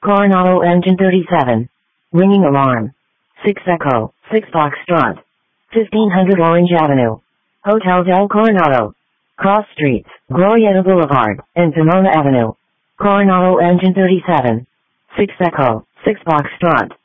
Coronado Engine 37. Ringing alarm. 6 Echo, 6 Foxtrot. 1500 Orange Avenue. Hotel del Coronado. Cross Streets, Glorieta Boulevard, and Pomona Avenue. Coronado Engine 37. 6 Echo, 6 Foxtrot.